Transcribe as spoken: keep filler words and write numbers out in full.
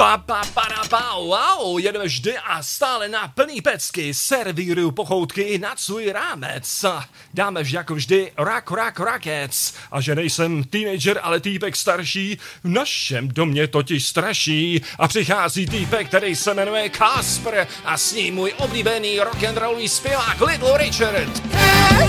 Pa, pa, para, pa, wow, jedeme vždy a stále na plný pecky, servíruju pochoutky nad svůj rámec. Dáme vždy jako vždy rak, rak, rakec. A že nejsem teenager, ale týpek starší, v našem domě totiž straší. A přichází týpek, který se jmenuje Kasper a s ním můj oblíbený rock'n'rollový zpěvák Little Richard.